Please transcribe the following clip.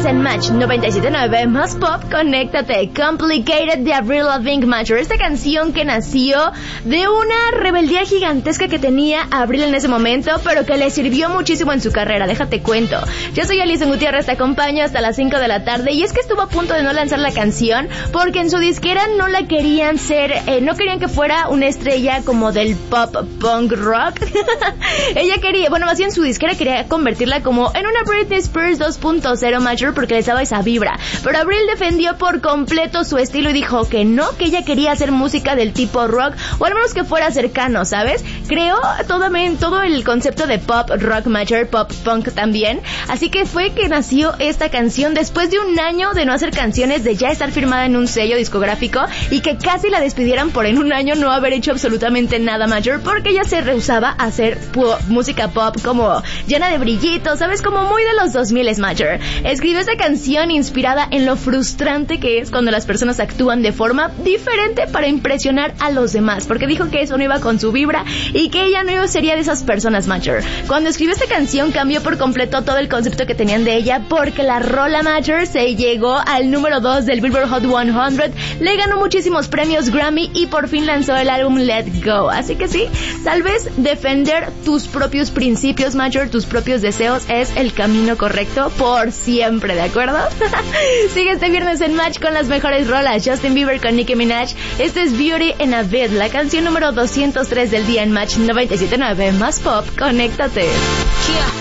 viernes en Match 97.9 más pop, conéctate. Complicated de Avril Lavigne Major. Esta canción que nació de una rebeldía gigantesca que tenía Avril en ese momento, pero que le sirvió muchísimo en su carrera. Déjate cuento. Yo soy Alison Gutiérrez, te acompaño hasta las 5 de la tarde. Y es que estuvo a punto de no lanzar la canción porque en su disquera no la querían no querían que fuera una estrella como del pop punk rock. Ella quería, más bien su disquera quería convertirla como en una Britney Spears 2.0 Major porque les daba esa vibra. Pero Avril defendió por completo su estilo y dijo que no, que ella quería hacer música del tipo rock, o al menos que fuera cercano, ¿sabes? Creó todo el concepto de pop rock Major, pop punk también. Así que fue que nació esta canción después de un año de no hacer canciones, de ya estar firmada en un sello discográfico y que casi la despidieran por en un año no haber hecho absolutamente nada Major, porque ella se rehusaba a hacer música pop como llena de brillitos, ¿sabes? Como muy de los 2000 Major. Escribió esta canción inspirada en lo frustrante que es cuando las personas actúan de forma diferente para impresionar a los demás, porque dijo que eso no iba con su vibra y que ella no sería de esas personas Major. Cuando escribió esta canción cambió por completo todo el concepto que tenían de ella, porque la rola Major se llegó al número 2 del Billboard Hot 100, le ganó muchísimos premios Grammy y por fin lanzó el álbum Let Go. Así que sí, tal vez defender tus propios principios Major, tus propios deseos es el camino correcto por siempre, ¿de acuerdo? Sigue este viernes en Match con las mejores rolas. Justin Bieber con Nicki Minaj. Este es Beauty and a Bit, la canción número 203 del día en Match 97.9 más pop, conéctate. Yeah.